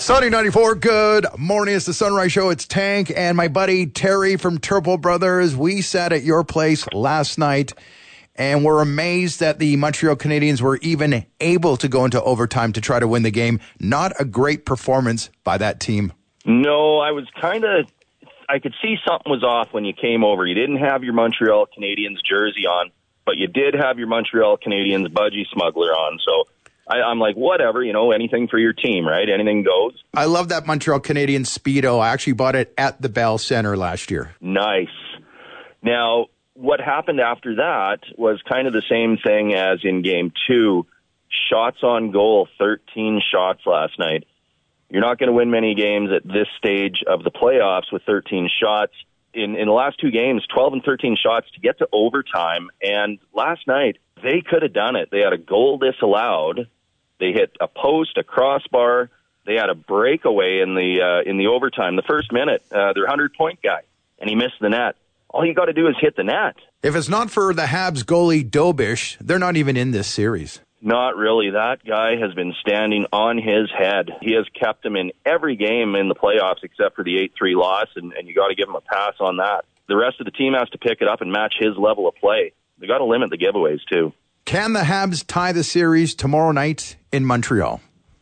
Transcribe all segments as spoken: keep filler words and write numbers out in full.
Sunny ninety-four, good morning. It's the Sunrise Show. It's Tank and my buddy Terry from Turbo Brothers. We sat at your place last night and we're amazed that the Montreal Canadiens were even able to go into overtime to try to win the game. Not a great performance by that team. No, I was kind of, I could see something was off when you came over. You didn't have your Montreal Canadiens jersey on, but you did have your Montreal Canadiens budgie smuggler on, so I, I'm like, whatever, you know, anything for your team, right? Anything goes. I love that Montreal Canadiens Speedo. I actually bought it at the Bell Center last year. Nice. Now, what happened after that was kind of the same thing as in game two. Shots on goal, thirteen shots last night. You're not going to win many games at this stage of the playoffs with thirteen shots. In, in the last two games, twelve and thirteen shots to get to overtime. And last night, they could have done it. They had a goal disallowed. They hit a post, a crossbar. They had a breakaway in the uh, in the overtime. The first minute, uh, their hundred-point guy, and he missed the net. All you got to do is hit the net. If it's not for the Habs goalie Dobish, they're not even in this series. Not really. That guy has been standing on his head. He has kept him in every game in the playoffs except for the eight three loss, and, and you got to give him a pass on that. The rest of the team has to pick it up and match his level of play. They got to limit the giveaways, too. Can the Habs tie the series tomorrow night in Montreal?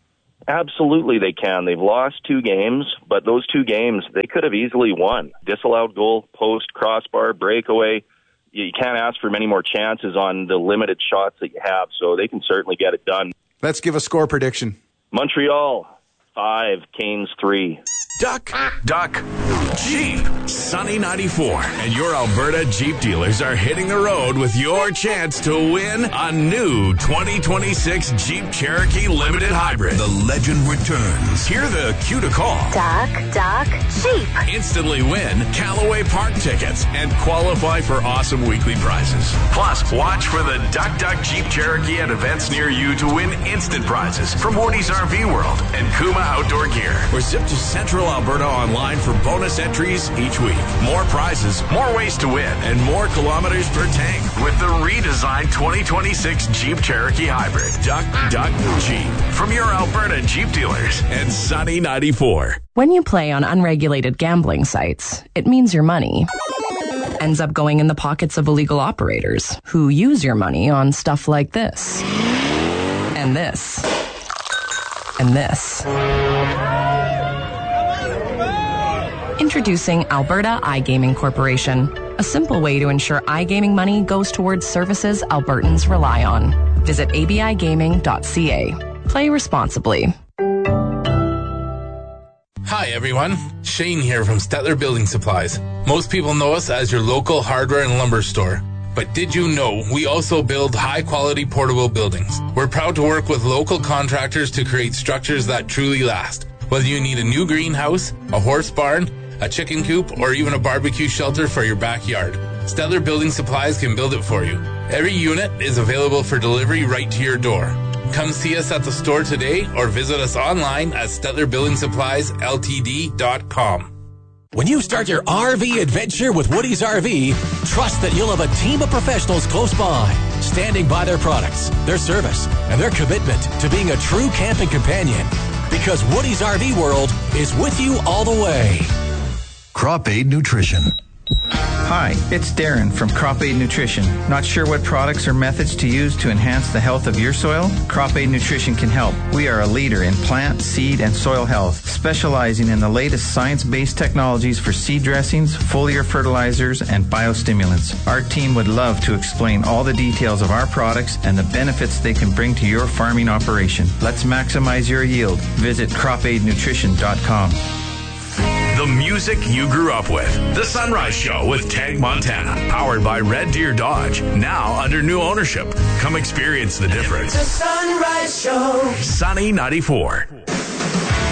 Absolutely they can. They've lost two games, but those two games, they could have easily won. Disallowed goal, post, crossbar, breakaway. You can't ask for many more chances on the limited shots that you have, so they can certainly get it done. Let's give a score prediction. Montreal, five, Canes, three. Duck, duck, Jeep. Sunny ninety-four and your Alberta Jeep dealers are hitting the road with your chance to win a new twenty twenty-six Jeep Cherokee Limited Hybrid. The legend returns. Hear the cue to call. Duck, duck, Jeep. Instantly win Callaway Park tickets and qualify for awesome weekly prizes. Plus, watch for the Duck, Duck Jeep Cherokee at events near you to win instant prizes from Woody's R V World and Kuma Outdoor Gear. Or zip to Central Alberta online for bonus entries each week. More prizes, more ways to win, and more kilometers per tank with the redesigned twenty twenty-six Jeep Cherokee Hybrid. Duck, Duck, Jeep. From your Alberta Jeep dealers and Sunny ninety-four. When you play on unregulated gambling sites, it means your money ends up going in the pockets of illegal operators who use your money on stuff like this. And this. And this. Introducing Alberta iGaming Corporation, a simple way to ensure iGaming money goes towards services Albertans rely on. Visit a b i gaming dot c a. Play responsibly. Hi everyone, Shane here from Stettler Building Supplies. Most people know us as your local hardware and lumber store. But did you know we also build high-quality portable buildings? We're proud to work with local contractors to create structures that truly last. Whether you need a new greenhouse, a horse barn, a chicken coop, or even a barbecue shelter for your backyard, Stettler Building Supplies can build it for you. Every unit is available for delivery right to your door. Come see us at the store today or visit us online at stettler building supplies l t d dot com. When you start your R V adventure with Woody's R V, trust that you'll have a team of professionals close by, standing by their products, their service, and their commitment to being a true camping companion. Because Woody's R V World is with you all the way. Crop Aid Nutrition. Hi, it's Darren from Crop Aid Nutrition. Not sure what products or methods to use to enhance the health of your soil? Crop Aid Nutrition can help. We are a leader in plant, seed, and soil health, specializing in the latest science-based technologies for seed dressings, foliar fertilizers, and biostimulants. Our team would love to explain all the details of our products and the benefits they can bring to your farming operation. Let's maximize your yield. Visit crop aid nutrition dot com. The music you grew up with. The Sunrise Show with Tag Montana. Powered by Red Deer Dodge. Now under new ownership. Come experience the difference. The Sunrise Show. Sunny ninety-four.